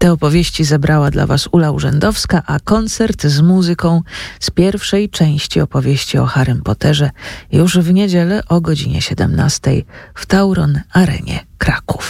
Te opowieści zebrała dla Was Ula Urzędowska, a koncert z muzyką z pierwszej części opowieści o Harrym Potterze już w niedzielę o godzinie 17 w Tauron Arenie Kraków.